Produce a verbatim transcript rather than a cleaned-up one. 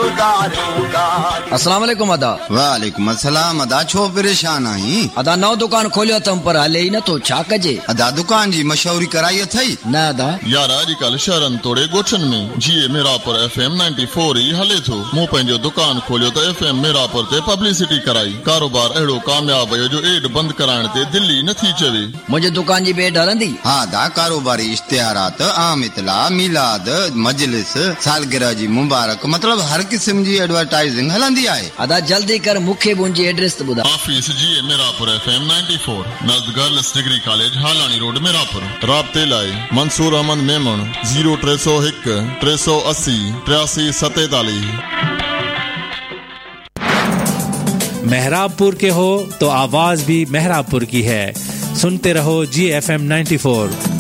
अस्सलाम वालेकुम अदा। वालेकुम अस्सलाम अदा, छो परेशान आई? अदा नओ दुकान खोलियो तम पर हले ही न तो छा कजे? अदा दुकान जी मशहूरी कराई अथई न अदा यार अॼुकल्ह शहरनि तोड़े ॻोठनि में जीअं मिरापुर F M ninety four E हले थो। मूं पंहिंजो दुकान खोलियो त एफ एम मिरापुर ते पब्लिसिटी कराई। कारोबार अहिड़ो कामयाब वियो जो एड बंदि कराइण ते दिल्ली नथी चवे। मुंहिंजे दुकान जी बेड हलंदी? हाँ दा, कारोबारी इश्तिहारात, आम इतला, मिलाद, मजलिस, सालगिरह जी मुबारक, मतलब हर किस्म जी एडवर्टाइजिंग हलंदी आहे। अदा जल्दी कर, मूंखे मुंहिंजी एड्रेस त ॿुधा। ऑफिस जी मिरापुर F M ninety four, नज़द girls degree college, हालानी road, मिरापुर। राब्ते लाइ मंसूर अहमद मेमण ज़ीरो टे सौ हिकु टे सौ असी टियासी सतेतालीस। मेहराबपुर के हो तो आवाज भी मेहराबपुर की है। सुनते रहो जी एफ एम नाइंटी फोर।